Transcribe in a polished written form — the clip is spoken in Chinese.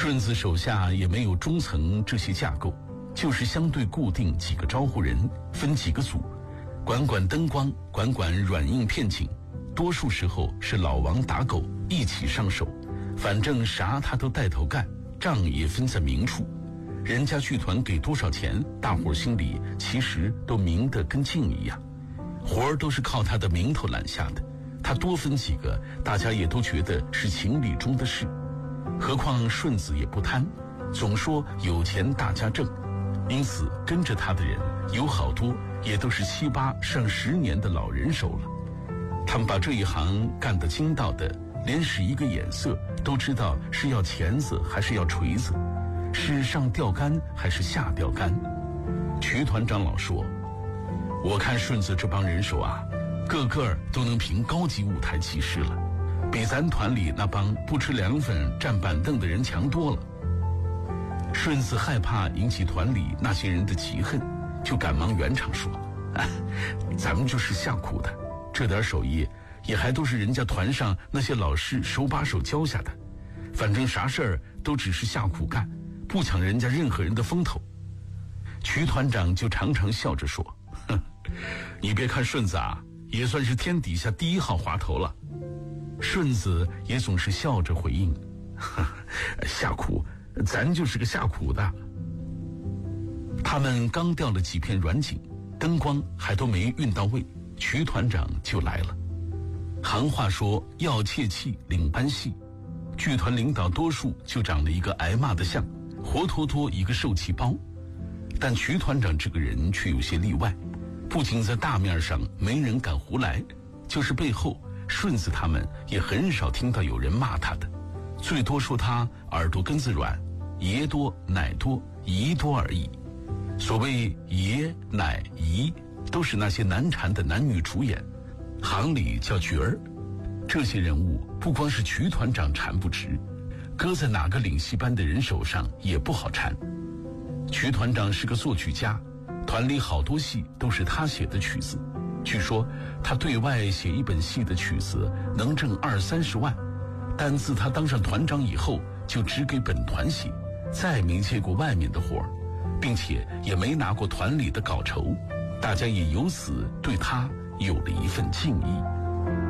顺子手下也没有中层这些架构，就是相对固定几个招呼人，分几个组，管灯光，管软硬片景，多数时候是老王打狗一起上手，反正啥他都带头干，账也分在明处。人家剧团给多少钱，大伙心里其实都明得跟镜一样，活儿都是靠他的名头揽下的，他多分几个，大家也都觉得是情理中的事。何况顺子也不贪，总说有钱大家挣，因此跟着他的人有好多也都是7、8上10年的老人手了。他们把这一行干得精到的，连使一个眼色都知道是要钳子还是要锤子，是上钓竿还是下钓竿。曲团长老说，我看顺子这帮人手啊，个个都能评高级舞台技师了，比咱团里那帮不吃凉粉站板凳的人强多了。顺子害怕引起团里那些人的嫉恨，就赶忙圆场说，咱们就是下苦的，这点手艺也还都是人家团上那些老师手把手教下的，反正啥事儿都只是下苦干，不抢人家任何人的风头。曲团长就常常笑着说，你别看顺子啊，也算是天底下第1号滑头了。顺子也总是笑着回应，下苦，咱就是个下苦的。他们刚调了几片软景，灯光还都没运到位，曲团长就来了。行话说要切气领班戏，剧团领导多数就长了一个挨骂的相，活脱脱一个受气包。但曲团长这个人却有些例外，不仅在大面上没人敢胡来，就是背后顺子他们也很少听到有人骂他的，最多说他耳朵根子软，爷多奶多姨多而已。所谓爷奶姨都是那些难缠的男女主演，行里叫角儿。这些人物不光是曲团长缠不直，搁在哪个领戏班的人手上也不好缠。曲团长是个作曲家，团里好多戏都是他写的曲子，据说他对外写一本戏的曲子能挣20、30万，但自他当上团长以后，就只给本团写，再没接过外面的活儿，并且也没拿过团里的稿酬，大家也由此对他有了一份敬意。